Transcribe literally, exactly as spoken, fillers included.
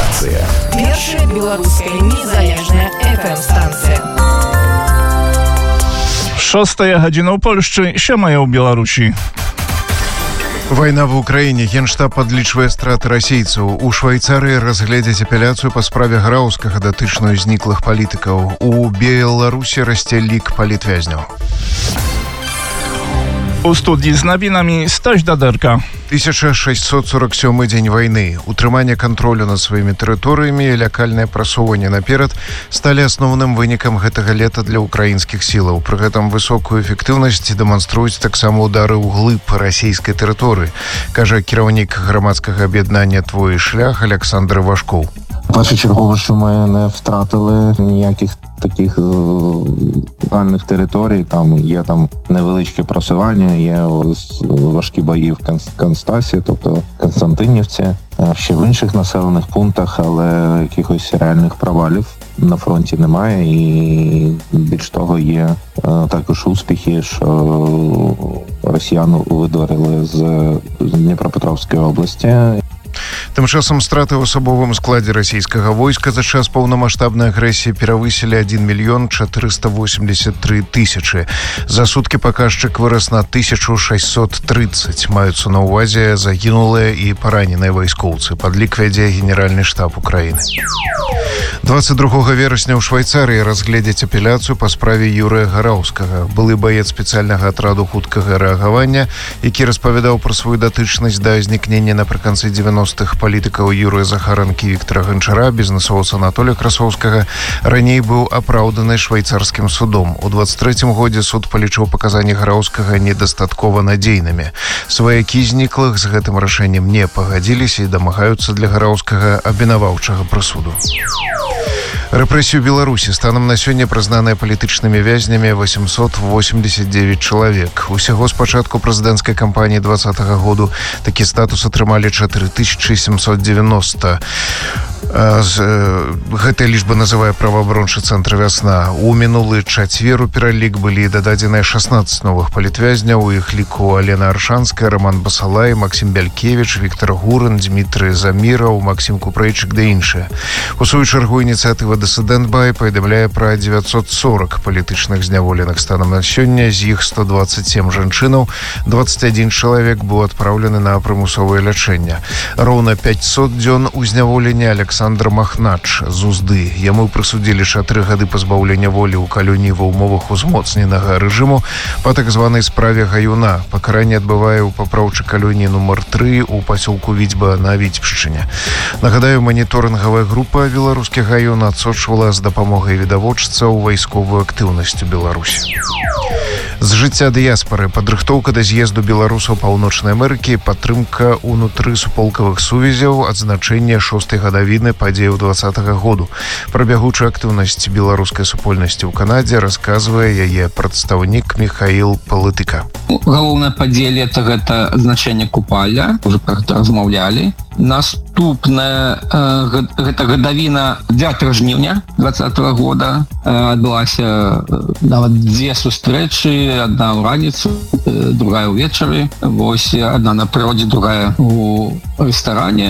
станция. Першая белорусская незалежная эф эм-станция. Шостая гадзіна ў Польшчы, сёмая ў Беларусі. Вайна в Украине. Генштаб подлічвае страты расейцаў. У Швейцарии разгледзяць апеляцыю по справе Граўскага, датычную зніклых палітыкаў. У Беларусі расце лік палітвязняў. У студії з навінамі Стась Дадерка. тысяча шестьсот сорок сёмы дзень вайны. Утрыманне кантролю над сваімі тэрыторыямі і лякальнае прасоўванне наперад сталі асноўным вынікам гэтага лета для украінскіх сілаў. Пры гэтым высокую эфектыўнасць дэманструюць таксама удары ў глыб расійскай тэрыторыі, кажа кіраўнік грамадскага аб'яднання «Твой шлях» Александр Вашков. Першочергово, що ми не втратили ніяких таких реальних територій. Там є там невеличке просування, є важкі бої в Констасі, тобто Константинівці, ще в інших населених пунктах, але якихось реальних провалів на фронті немає. І більш того, є також успіхи, що росіяни видворили з Дніпропетровської області. Тым часам страты ў асабовым складзе расійскага войска за час паўнамаштабнай агрэсіі перавысілі адзін мільён чатырыста восемьдесят тры тысячы. За суткі паказчык вырас на тысячу шестьсот тридцать. Маюцца на ўвазе загінулыя і параненыя вайскоўцы. Падлік вядзе генеральны штаб Украіны. двадцать другога верасня ў Швейцарыі разгледзяць апеляцыю па справе Юрыя Граўскага. Былы баец спецыяльнага атраду хуткага рэагавання, які распавядаў пра сваю датычнасць да знікнення напрыканцы девяностых палітыкаў Юрыя Захаранкі, Віктара Ганчара, бізнесовца Анатолія Красоўскага, раней быў апраўданы швейцарскім судом. У двадцать трэцім годзе суд палічыў паказанні Граўскага недастаткова надзейнымі. Сваякі зніклых з гэтым рашэннем не пагадзіліся і дамагаюцца для Граўскага абвінаваўчага прысуду. Рэпрэсію Беларусі станам на сёння прызнаныя палітычнымі вязнямі восемьсот восемьдесят девять чалавек. Усяго з пачатку прэзідэнцкай кампаніі двадцатага году такі статус атрымалі чатыры тысячы семьсот девяносто. Гэтая лічба называе праваабарончы цэнтр «Вясна». У мінулы чацвер у пералік былі дададзеныя шестнадцать новых палітвязняў. У іх ліку Алена Аршанская, Роман Басалай, Максим Бялькевіч, Віктор Гурын, Дмітрый Заміраў, Максим Купрэйчык да іншыя. У сваю чаргу ініцыятыва «Дысідэнт Бай» паведамляе пра девятьсот сорок палітычных зняволеных. Станам на сёння з іх сто двадцать семь жанчынаў, двадцать один чалавек быў адпраўлены на прымусовае лячэнне. Роўна пятьсот дзён у зняволення Александр Махнач з Узды. Яму прысудзілі чатыры гады пазбаўлення волі ў калоніі ва ўмовах узмоцненага рэжыму па так званай справе Гаюна. Пакаранне адбывае ў папраўчай калоніі нумар тры ў пасёлку Віцьба на Віцебшчыне. Нагадаю, маніторынгавая група «Беларускі Гаюн» адсочвала з дапамогай відавочцаў вайсковую актыўнасць у Беларусі. З жыцця дыяспары, падрыхтоўка да з'езду беларусаў Паўночнай Амерыкі, падтрымка ўнутры суполкавых сувязяў, адзначэнне шостай гадавіны падзеяў двадцатага году. Пра бягучую актыўнасць беларускай супольнасці ў Канадзе расказвае яе прадстаўнік Михаил Палытыка. Галоўная падзея лета — гэта значэнне купаля, уже пра гэта размаўлялі. Наступная э, гэта гадавіна дзевятага жніўня двадцатага года. Э, адбылася э, нават дзве сустрэчы, одна ў раніцу, э, другая ўвечары. Вось адна на прыродзе, другая у рэстаране.